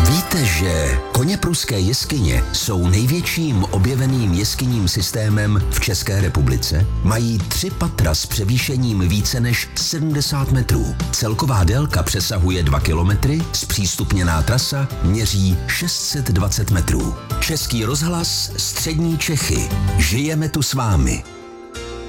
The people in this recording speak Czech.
Víte, že Koněpruské jeskyně jsou největším objeveným jeskyním systémem v České republice? Mají 3 patra s převýšením více než 70 metrů. Celková délka přesahuje 2 kilometry, zpřístupněná trasa měří 620 metrů. Český rozhlas Střední Čechy. Žijeme tu s vámi.